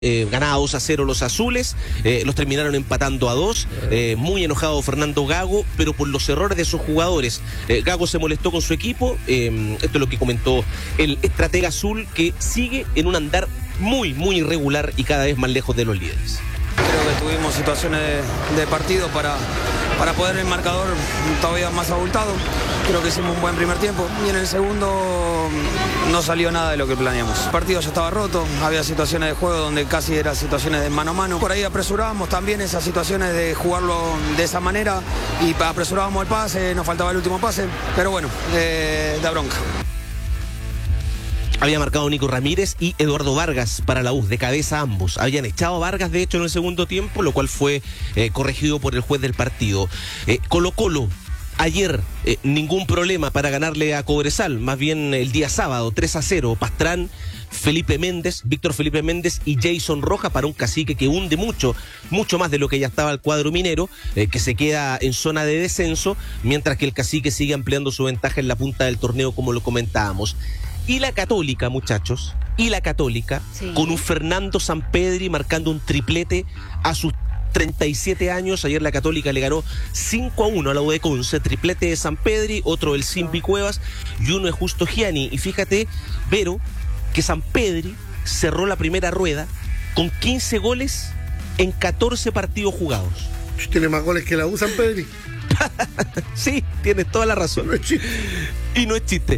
Ganaba 2-0 los azules, los terminaron empatando a 2, muy enojado Fernando Gago, pero por los errores de sus jugadores. Gago se molestó con su equipo, esto es lo que comentó el estratega azul, que sigue en un andar muy irregular y cada vez más lejos de los líderes. Creo que tuvimos situaciones de partido para poder el marcador todavía más abultado. Creo que hicimos un buen primer tiempo y en el segundo no salió nada de lo que planeamos. El partido ya estaba roto, había situaciones de juego donde casi eran situaciones de mano a mano. Por ahí apresurábamos también esas situaciones de jugarlo de esa manera y apresurábamos el pase, nos faltaba el último pase, pero bueno, da bronca. Había marcado Nico Ramírez y Eduardo Vargas para la U, de cabeza ambos. Habían echado a Vargas, de hecho, en el segundo tiempo, lo cual fue corregido por el juez del partido. Colo-Colo, ayer, ningún problema para ganarle a Cobresal, más bien el día sábado, 3-0, Pastrán, Víctor Felipe Méndez y Jason Rojas para un Cacique que hunde mucho más de lo que ya estaba el cuadro minero, que se queda en zona de descenso, mientras que el Cacique sigue ampliando su ventaja en la punta del torneo, como lo comentábamos. Y la Católica, muchachos, sí, con un Fernando Sampedri marcando un triplete a sus 37 años. Ayer la Católica le ganó 5-1 a la U de Conce, triplete de Sampedri, otro del Simpi Cuevas y uno de Justo Gianni. Y fíjate, Vero, que Sampedri cerró la primera rueda con 15 goles en 14 partidos jugados. Tiene más goles que la U, Sampedri. Sí, tienes toda la razón. No es chiste. Y no es chiste.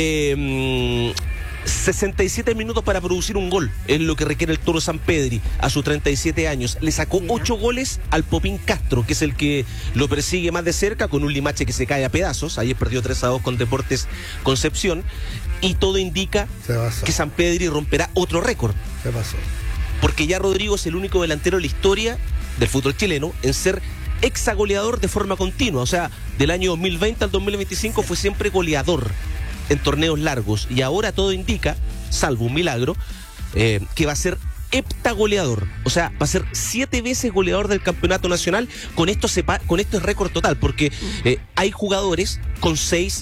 67 minutos para producir un gol es lo que requiere el Toro Sampedri a sus 37 años. Le sacó 8 goles al Popín Castro, que es el que lo persigue más de cerca, con un Limache que se cae a pedazos. Ayer perdió 3-2 con Deportes Concepción. Y todo indica que Sampedri romperá otro récord. Se pasó. Porque ya Rodrigo es el único delantero en la historia del fútbol chileno en ser exagoleador de forma continua. O sea, del año 2020 al 2025 fue siempre goleador en torneos largos, y ahora todo indica, salvo un milagro, que va a ser heptagoleador. O sea, va a ser 7 veces goleador del campeonato nacional. Con esto es récord total, porque hay jugadores con 6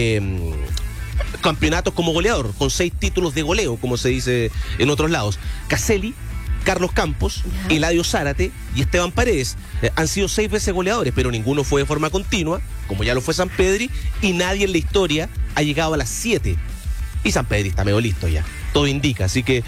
campeonatos como goleador, con 6 títulos de goleo, como se dice en otros lados. Caselli, Carlos Campos, Eladio Zárate y Esteban Paredes han sido 6 veces goleadores, pero ninguno fue de forma continua, como ya lo fue Sampedri, y nadie en la historia ha llegado a las 7. Y Sampedri está medio listo ya, todo indica. Así que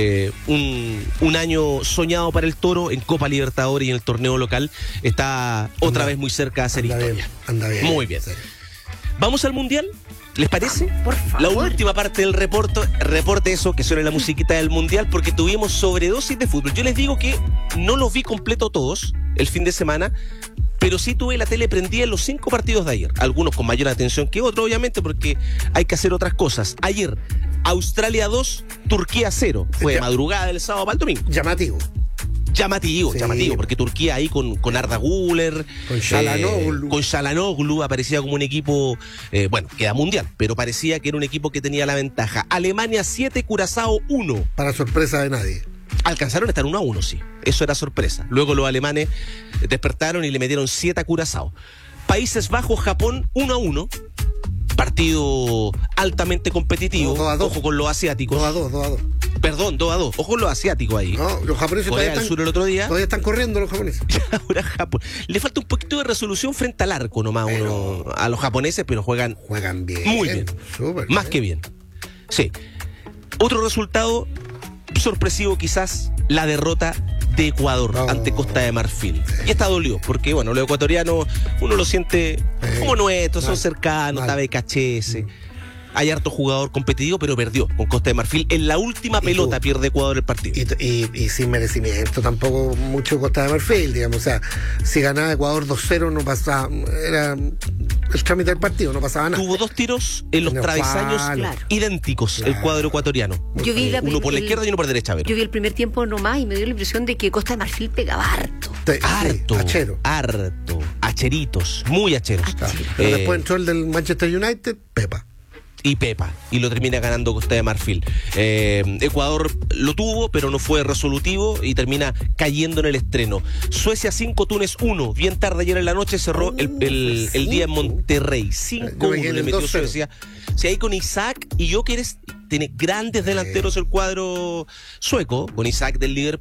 un año soñado para el Toro en Copa Libertadores y en el torneo local está otra vez muy cerca de hacer historia. Anda bien. Muy bien. Sí. ¿Vamos al Mundial? ¿Les parece? Por favor. La última parte del reporte eso, que suena la musiquita del Mundial, porque tuvimos sobredosis de fútbol. Yo les digo que no los vi completo todos el fin de semana, pero sí tuve la tele prendida en los 5 partidos de ayer. Algunos con mayor atención que otros, obviamente, porque hay que hacer otras cosas. Ayer, Australia 2, Turquía 0. Fue de madrugada del sábado para el domingo. Llamativo, porque Turquía ahí con Arda Güler, con Çalhanoğlu aparecía como un equipo, queda mundial, pero parecía que era un equipo que tenía la ventaja. Alemania 7, Curazao 1. Para sorpresa de nadie. Alcanzaron a estar 1-1, sí, eso era sorpresa. Luego los alemanes despertaron y le metieron 7 a Curazao. Países Bajos, Japón 1-1. Partido altamente competitivo. 2-2. Ojo con los asiáticos. 2-2. Perdón, 2-2. Ojo con los asiáticos ahí. No, los japoneses Corea del Sur el otro día. Todavía están corriendo los japoneses. Ahora Japón. Le falta un poquito de resolución frente al arco nomás a los japoneses, pero juegan bien. Muy bien. Más que bien. Sí. Otro resultado sorpresivo quizás, la derrota de Ecuador ante Costa de Marfil. Y esta dolió, porque los ecuatorianos uno lo siente como nuestros, son cercanos, da BKHS. Hay harto jugador competitivo, pero perdió con Costa de Marfil. En la última pelota pierde Ecuador el partido. Y sin merecimiento tampoco mucho Costa de Marfil, digamos. O sea, si ganaba Ecuador 2-0 no pasaba, era el trámite del partido, no pasaba nada. Tuvo 2 tiros en los travesaños idénticos, el cuadro ecuatoriano. Yo vi uno por la izquierda y uno por la derecha. Yo vi el primer tiempo nomás y me dio la impresión de que Costa de Marfil pegaba harto. Harto. Acheritos, muy acheros. Pero después entró el del Manchester United, Pepa, y lo termina ganando Costa de Marfil. Ecuador lo tuvo, pero no fue resolutivo y termina cayendo en el estreno. Suecia 5, Túnez 1. Bien tarde ayer en la noche cerró el día en Monterrey. 5-1 le metió Suecia. Si ahí con Isaac y yo, te tiene grandes delanteros el cuadro sueco, con Isaac del Liverpool